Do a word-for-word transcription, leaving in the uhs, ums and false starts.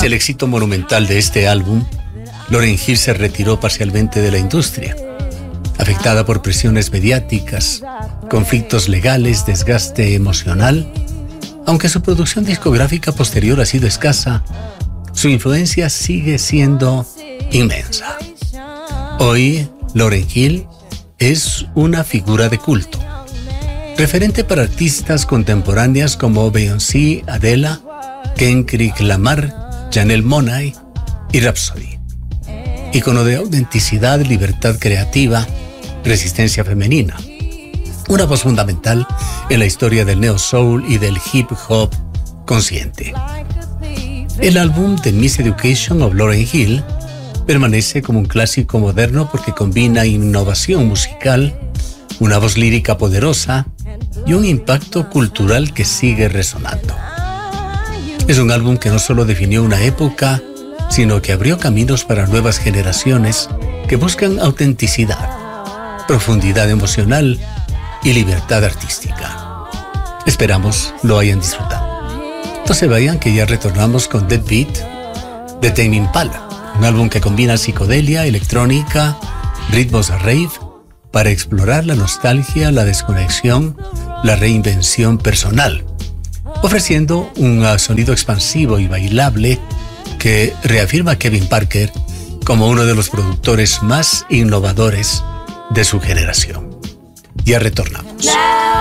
Tras el éxito monumental de este álbum, Lauryn Hill se retiró parcialmente de la industria, afectada por presiones mediáticas, conflictos legales, desgaste emocional. Aunque su producción discográfica posterior ha sido escasa, su influencia sigue siendo inmensa. Hoy, Lauryn Hill es una figura de culto, referente para artistas contemporáneas como Beyoncé, Adele, Kendrick Lamar, Janelle Monáe y Rhapsody. Ícono de autenticidad, libertad creativa, resistencia femenina. Una voz fundamental en la historia del neo soul y del hip hop consciente. El álbum The Miseducation of Lauryn Hill permanece como un clásico moderno porque combina innovación musical, una voz lírica poderosa y un impacto cultural que sigue resonando. Es un álbum que no solo definió una época, sino que abrió caminos para nuevas generaciones que buscan autenticidad, profundidad emocional y libertad artística. Esperamos lo hayan disfrutado. No se vayan, que ya retornamos con Dead Beat de Tame Impala, un álbum que combina psicodelia, electrónica, ritmos de rave para explorar la nostalgia, la desconexión, la reinvención personal, ofreciendo un sonido expansivo y bailable que reafirma a Kevin Parker como uno de los productores más innovadores de su generación. Ya retornamos.